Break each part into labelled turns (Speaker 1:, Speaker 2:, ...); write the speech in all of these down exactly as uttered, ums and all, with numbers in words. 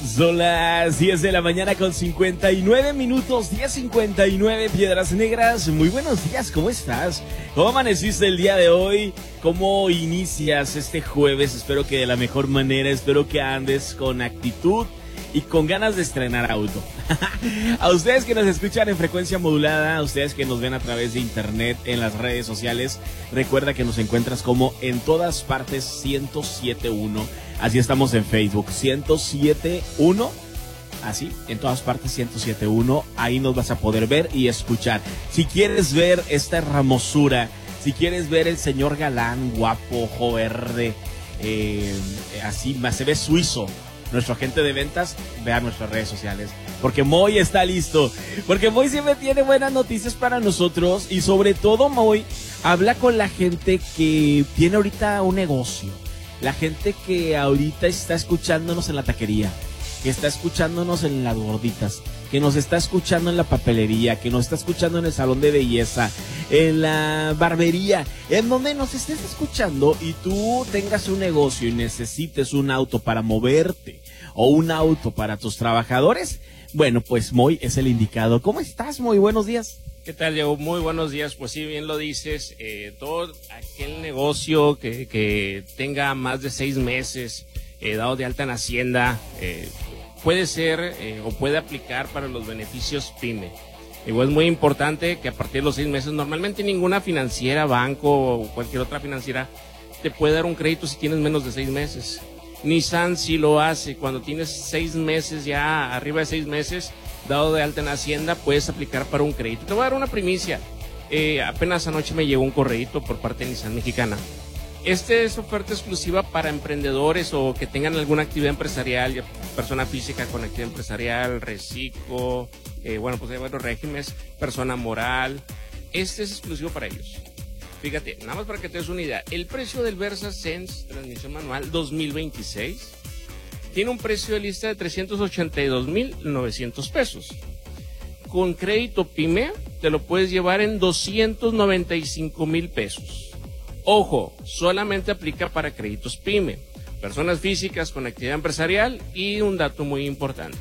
Speaker 1: Son las diez de la mañana con cincuenta y nueve minutos, diez cincuenta y nueve, Piedras Negras. Muy buenos días, ¿cómo estás? ¿Cómo amaneciste el día de hoy? ¿Cómo inicias este jueves? Espero que de la mejor manera, espero que andes con actitud y con ganas de estrenar auto. A ustedes que nos escuchan en frecuencia modulada, a ustedes que nos ven a través de internet, en las redes sociales, recuerda que nos encuentras como en todas partes ciento siete punto uno. Así estamos en Facebook, ciento siete punto uno. Así, en todas partes ciento siete punto uno. Ahí nos vas a poder ver y escuchar. Si quieres ver esta hermosura, si quieres ver el señor galán, guapo, ojo verde, eh, así, más se ve suizo, nuestro agente de ventas, vea nuestras redes sociales, porque Moy está listo, porque Moy siempre tiene buenas noticias para nosotros y sobre todo Moy habla con la gente que tiene ahorita un negocio, la gente que ahorita está escuchándonos en la taquería, que está escuchándonos en las gorditas, que nos está escuchando en la papelería, que nos está escuchando en el salón de belleza, en la barbería, en donde nos estés escuchando y tú tengas un negocio y necesites un auto para moverte o un auto para tus trabajadores. Bueno, pues Moy es el indicado. ¿Cómo estás, Moy? Buenos días.
Speaker 2: ¿Qué tal, Diego? Muy buenos días. Pues sí, bien lo dices, eh, todo aquel negocio que, que tenga más de seis meses eh, dado de alta en Hacienda, eh, puede ser eh, o puede aplicar para los beneficios PYME. Igual es muy importante que a partir de los seis meses, normalmente ninguna financiera, banco o cualquier otra financiera te puede dar un crédito si tienes menos de seis meses. Nissan sí lo hace, cuando tienes seis meses, ya arriba de seis meses, dado de alta en Hacienda, puedes aplicar para un crédito. Te voy a dar una primicia, eh, apenas anoche me llegó un correíto por parte de Nissan Mexicana. Esta es oferta exclusiva para emprendedores o que tengan alguna actividad empresarial, persona física con actividad empresarial, reciclo, eh, bueno, pues hay varios regímenes, persona moral. Este es exclusivo para ellos. Fíjate, nada más para que te des una idea, el precio del Versa Sense transmisión manual dos mil veintiséis tiene un precio de lista de trescientos ochenta y dos mil novecientos pesos. Con crédito PYME te lo puedes llevar en doscientos noventa y cinco mil pesos. Ojo, solamente aplica para créditos PYME, personas físicas con actividad empresarial y un dato muy importante.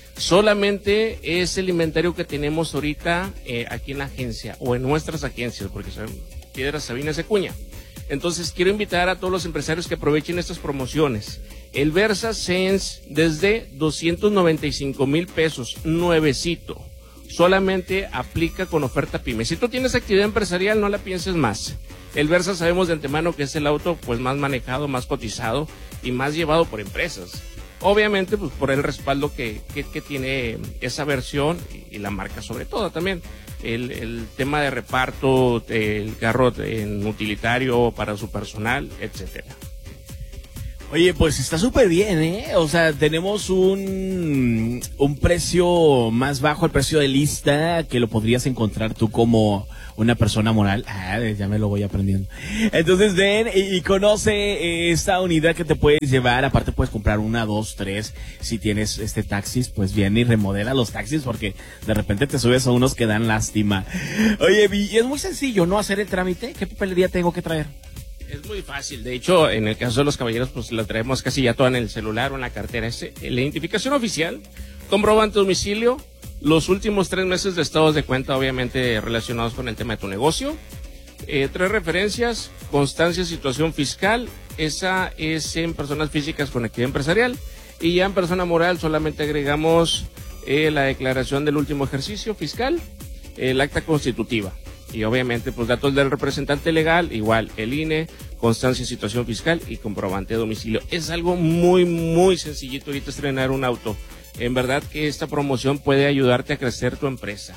Speaker 2: Solamente es el inventario que tenemos ahorita eh, aquí en la agencia o en nuestras agencias, porque son Piedras Sabinas de Cuña. Entonces quiero invitar a todos los empresarios que aprovechen estas promociones. El Versa Sense desde doscientos noventa y cinco mil pesos, nuevecito. Solamente aplica con oferta PYME. Si tú tienes actividad empresarial, no la pienses más. El Versa sabemos de antemano que es el auto pues más manejado, más cotizado y más llevado por empresas. Obviamente pues por el respaldo que, que, que tiene esa versión y, y la marca sobre todo también. El, el tema de reparto, el carro en utilitario para su personal, etcétera.
Speaker 1: Oye, pues está súper bien, ¿eh? O sea, tenemos un, un precio más bajo al precio de lista que lo podrías encontrar tú como una persona moral. Ah, ya me lo voy aprendiendo. Entonces ven y, y conoce esta unidad que te puedes llevar. Aparte puedes comprar una, dos, tres. Si tienes este taxis, pues viene y remodela los taxis porque de repente te subes a unos que dan lástima. Oye, y es muy sencillo, ¿no? Hacer el trámite. ¿Qué papelería tengo que traer?
Speaker 2: Es muy fácil, de hecho, en el caso de los caballeros, pues la traemos casi ya toda en el celular o en la cartera. Es la identificación oficial, comprobante de domicilio, los últimos tres meses de estados de cuenta, obviamente relacionados con el tema de tu negocio, eh, tres referencias, constancia de situación fiscal, esa es en personas físicas con actividad empresarial, y ya en persona moral solamente agregamos eh, la declaración del último ejercicio fiscal, el acta constitutiva. Y obviamente, pues datos del representante legal, igual el I N E, constancia de situación fiscal y comprobante de domicilio. Es algo muy, muy sencillito ahorita estrenar un auto. En verdad que esta promoción puede ayudarte a crecer tu empresa.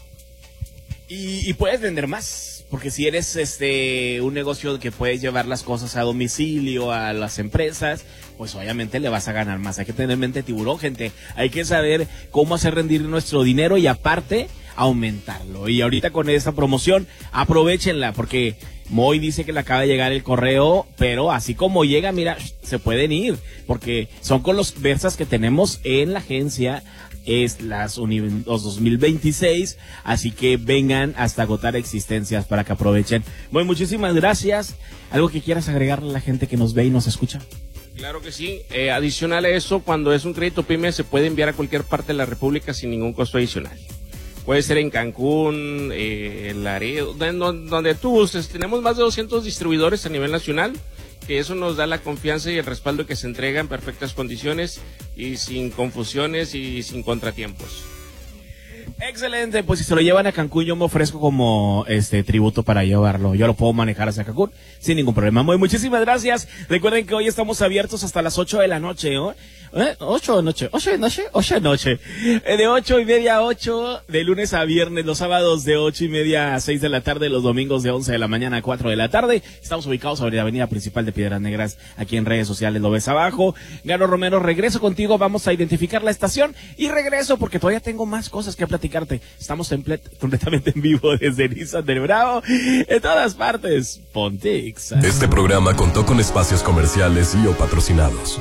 Speaker 1: Y, y puedes vender más, porque si eres este un negocio que puedes llevar las cosas a domicilio, a las empresas, pues obviamente le vas a ganar más. Hay que tener mente tiburón, gente. Hay que saber cómo hacer rendir nuestro dinero y aparte aumentarlo. Y ahorita con esta promoción, aprovechenla, porque Moy dice que le acaba de llegar el correo, pero así como llega, mira, se pueden ir, porque son con los Versas que tenemos en la agencia, es las uni- los dos mil veintiséis, así que vengan hasta agotar existencias para que aprovechen. Moy, muchísimas gracias. ¿Algo que quieras agregarle a la gente que nos ve y nos escucha?
Speaker 2: Claro que sí. Eh, adicional a eso, cuando es un crédito PYME, se puede enviar a cualquier parte de la República sin ningún costo adicional. Puede ser en Cancún, eh, en Laredo, donde, donde tú gustes. Tenemos más de doscientos distribuidores a nivel nacional, que eso nos da la confianza y el respaldo que se entrega en perfectas condiciones y sin confusiones y sin contratiempos.
Speaker 1: Excelente, pues si se lo llevan a Cancún, yo me ofrezco como este tributo para llevarlo. Yo lo puedo manejar hacia Cancún sin ningún problema. Muy, muchísimas gracias. Recuerden que hoy estamos abiertos hasta las ocho de la noche, ¿no? ¿Eh? ocho de noche, ocho de noche, ocho de noche. Eh, de ocho y media a ocho, de lunes a viernes, los sábados de ocho y media a seis de la tarde, los domingos de once de la mañana a cuatro de la tarde. Estamos ubicados sobre la avenida principal de Piedras Negras, aquí en redes sociales, lo ves abajo. Garo Romero, regreso contigo, vamos a identificar la estación y regreso porque todavía tengo más cosas que platicarte. Estamos temple- completamente en vivo desde Nissan del Bravo, en todas partes. Pontix.
Speaker 3: Este programa contó con espacios comerciales y o patrocinados.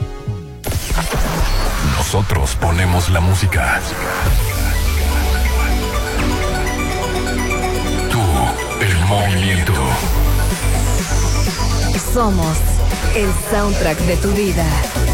Speaker 3: Nosotros ponemos la música. Tú, el movimiento.
Speaker 4: Somos el soundtrack de tu vida.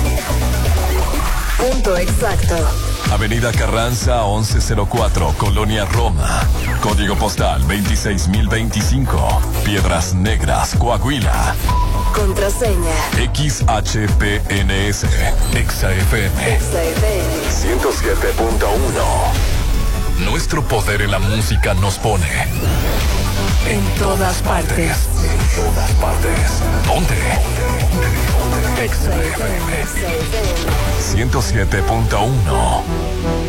Speaker 4: Punto exacto.
Speaker 3: Avenida Carranza once cero cuatro, Colonia Roma. Código postal veintiséis mil veinticinco. Piedras Negras, Coahuila.
Speaker 4: Contraseña
Speaker 3: X H P N S. Exa F M.
Speaker 4: Exa F M
Speaker 3: ciento siete punto uno. Nuestro poder en la música nos pone
Speaker 4: en todas partes.
Speaker 3: En todas partes. Ponte. Exa F M ciento siete punto uno.